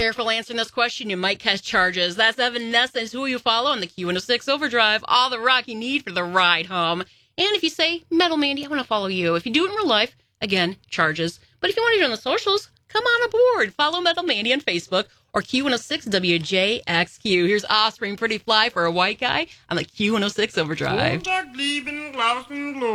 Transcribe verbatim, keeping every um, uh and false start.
careful answering this question, you might catch charges. That's Evan Ness. That's who you follow on the Q one oh six Overdrive. All the rock you need for the ride home. And if you say, Metal Mandy, I want to follow you. If you do it in real life, again, charges. But if you want to do it on the socials, come on aboard. Follow Metal Mandy on Facebook or Q one oh six W J X Q. Here's Offspring, Pretty Fly for a White Guy on the Q one oh six Overdrive.